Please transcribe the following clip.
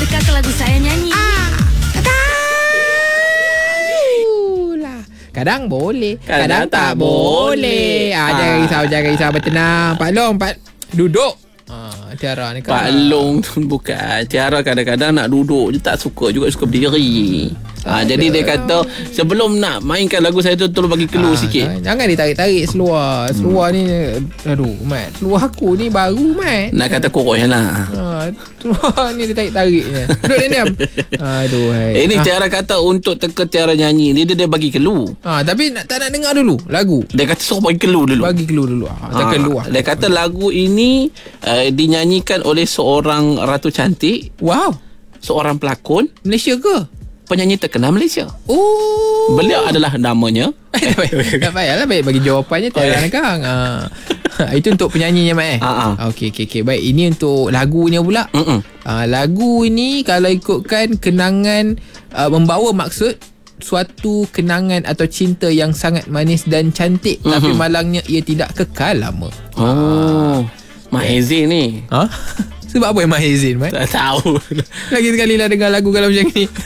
Tekankan lagu saya nyanyi. Kadang boleh, kadang tak boleh. Jangan risau, bertenang. Pak Long, duduk. Tiara ni kan. Pak Long bukan. Tiara kadang-kadang nak duduk je, tak suka juga, suka berdiri. Jadi dia kata sebelum nak mainkan lagu saya tu, tolong bagi clue sikit. Jangan ditarik-tarik seluar. Seluar ni, aduh Mat, seluar aku ni baru Mat. Nak kata korang lah. Seluar ni ditarik-tarik je. Duduk diam. Aduh hai. Ini Tiara kata untuk teka Tiara nyanyi ni, dia bagi clue. Tapi tak nak dengar dulu lagu. Dia kata suruh bagi clue dulu. Bagi clue dulu. Dia kata lagu ini dinyanyikan oleh seorang ratu cantik. Wow. Seorang pelakon Malaysia ke? penyanyi terkenal Malaysia. Oh. Beliau adalah namanya. Tak payahlah, baik bagi jawapannya Tiara Kang. Itu untuk penyanyinya Mat. Okey. Baik, ini untuk lagunya pula. Lagu ini kalau ikutkan kenangan, membawa maksud suatu kenangan atau cinta yang sangat manis dan cantik, tapi malangnya ia tidak kekal lama. Mahizin ni. Sebab apa yang Mahizin Mat? Tak tahu. Lagi sekali lah dengar lagu kalau macam ni.